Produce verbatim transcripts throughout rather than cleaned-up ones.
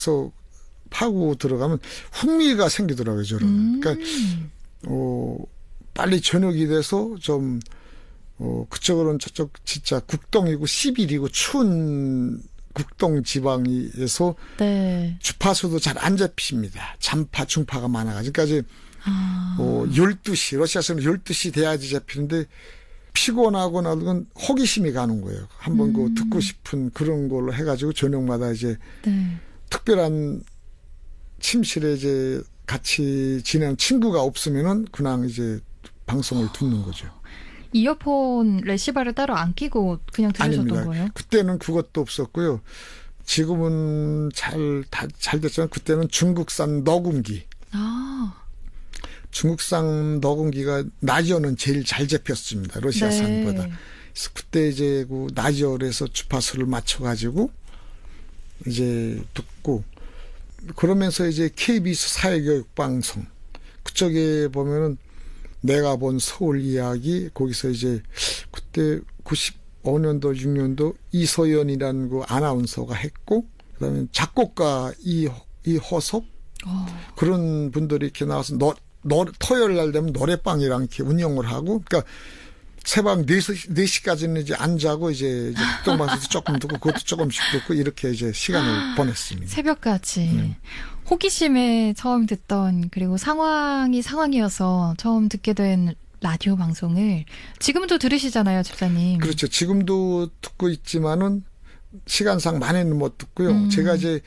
그래서 파고 들어가면 흥미가 생기더라고요, 저는. 음. 그러니까 어, 빨리 저녁이 돼서 좀 어, 그쪽으로는 저쪽 진짜 국동이고 시빌이고 추운 국동 지방에서 네. 주파수도 잘 안 잡힙니다. 잔파, 중파가 많아가지고. 그러니까 아. 어, 열두 시, 러시아에서는 열두 시 돼야지 잡히는데 피곤하고 나면 호기심이 가는 거예요. 한번 음. 그 듣고 싶은 그런 걸로 해가지고 저녁마다 이제 네. 특별한 침실에 이제 같이 지내는 친구가 없으면은 그냥 이제 방송을 듣는 거죠. 이어폰 레시바를 따로 안 끼고 그냥 들으셨던 아닙니다. 거예요? 그때는 그것도 없었고요. 지금은 잘, 다, 잘 됐지만 그때는 중국산 녹음기. 아. 중국산 녹음기가 나지어는 제일 잘 잡혔습니다. 러시아산보다. 네. 그래서 그때 이제 그 나지어에서 주파수를 맞춰가지고 이제 듣고 그러면서 이제 케이비에스 사회교육방송 그쪽에 보면은 내가 본 서울 이야기 거기서 이제 그때 구십오 년도 육 년도 이소연이라는 그 아나운서가 했고 그다음에 작곡가 이 이호섭 어. 그런 분들이 이렇게 나와서 너, 너 토요일 날 되면 노래방이랑 이렇게 운영을 하고 그러니까 새벽 네 시, 네 시까지는 이제 안 자고 이제, 이제 국동방송에서 조금 듣고 그것도 조금씩 듣고 이렇게 이제 시간을 보냈습니다. 새벽까지. 네. 호기심에 처음 듣던 그리고 상황이 상황이어서 처음 듣게 된 라디오 방송을 지금도 들으시잖아요, 집사님. 그렇죠. 지금도 듣고 있지만은 시간상 많이는 못 듣고요. 음. 제가 이제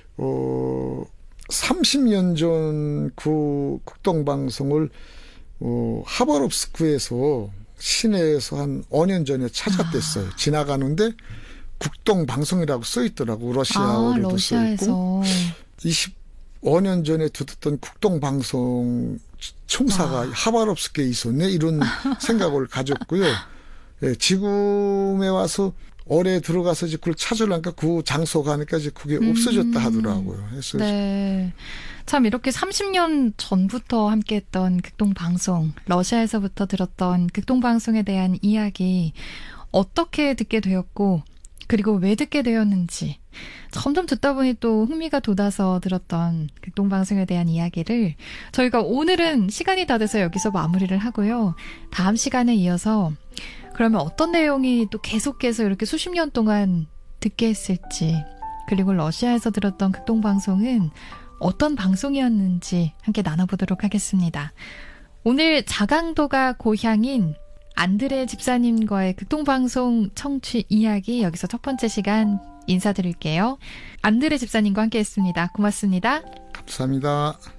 어 삼십 년 전 그 국동방송을 어 하바롭스크에서 시내에서 한 오 년 전에 찾아댔어요. 아. 지나가는데 국동방송이라고 써 있더라고. 러시아어로도 아, 러시아에서. 써 있고. 이십오 년 전에 듣던 국동방송 총사가 아. 하바롭스크에 있었네. 이런 생각을 가졌고요. 예, 지금에 와서 올해 들어가서 이제 그걸 찾으려니까 그 장소 가니까 이제 그게 음. 없어졌다 하더라고요. 그래서 네. 참 이렇게 삼십 년 전부터 함께했던 극동방송, 러시아에서부터 들었던 극동방송에 대한 이야기 어떻게 듣게 되었고 그리고 왜 듣게 되었는지 점점 듣다 보니 또 흥미가 돋아서 들었던 극동방송에 대한 이야기를 저희가 오늘은 시간이 다 돼서 여기서 마무리를 하고요. 다음 시간에 이어서 그러면 어떤 내용이 또 계속해서 이렇게 수십 년 동안 듣게 했을지 그리고 러시아에서 들었던 극동방송은 어떤 방송이었는지 함께 나눠보도록 하겠습니다. 오늘 자강도가 고향인 안드레 집사님과의 극동방송 청취 이야기 여기서 첫 번째 시간 인사드릴게요. 안드레 집사님과 함께했습니다. 고맙습니다. 감사합니다.